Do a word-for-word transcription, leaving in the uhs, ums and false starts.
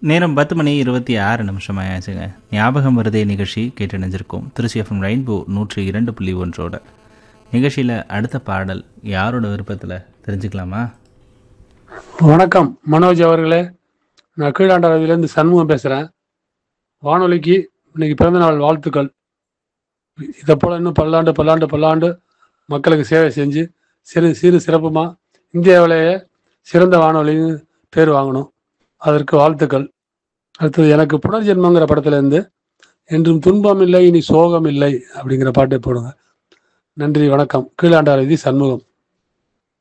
நேரம் பத்து மணி இருபத்தி ஆறு நிமிஷம் ஆயாச்சுங்க. ஞாபகம் வருதே நிகழ்ச்சி கேட்டு நினைஞ்சிருக்கோம். திருச்சி எஃப்எம் ரெயின்போ நூற்றி இரண்டு புள்ளி ஒன்றோட நிகழ்ச்சியில் அடுத்த பாடல் யாரோட விருப்பத்தில் தெரிஞ்சுக்கலாமா? வணக்கம் மனோஜ் அவர்களே, நான் கீழாண்டரவிலேருந்து சண்முகம் பேசுகிறேன். வானொலிக்கு இன்னைக்கு பிறந்தநாள் வாழ்த்துக்கள். இதை போல் இன்னும் பல்லாண்டு பல்லாண்டு பல்லாண்டு மக்களுக்கு சேவை செஞ்சு சிறு சிறு சிறப்புமாக இந்தியாவிலேயே சிறந்த வானொலின்னு பேர் வாங்கணும். அதற்கு வாழ்த்துக்கள். அடுத்தது எனக்கு புனர்ஜென்மங்கிற படத்துலேருந்து என்றும் துன்பம் இல்லை இனி சோகம் இல்லை அப்படிங்கிற பாட்டை போடுங்க. நன்றி, வணக்கம். கீழாண்டாரதி சண்முகம்.